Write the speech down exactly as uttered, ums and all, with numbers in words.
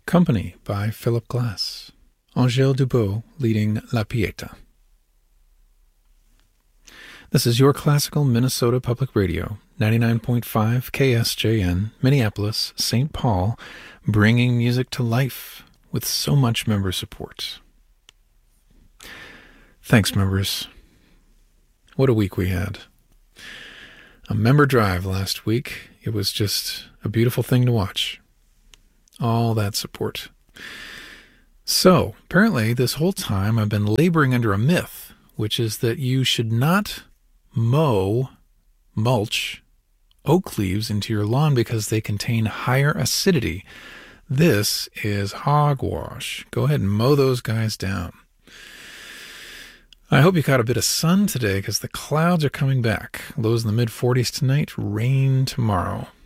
Company by Philip Glass. Angèle Dubot leading La Pieta. This is your classical Minnesota Public Radio, ninety-nine point five K S J N, Minneapolis, Saint Paul, bringing music to life with so much member support. Thanks, members. What a week we had. A member drive last week. It was just a beautiful thing to watch. All that support. So, apparently this whole time I've been laboring under a myth, which is that you should not mow, mulch, oak leaves into your lawn because they contain higher acidity. This is hogwash. Go ahead and mow those guys down. I hope you caught a bit of sun today because the clouds are coming back. Lows in the mid forties tonight, rain tomorrow.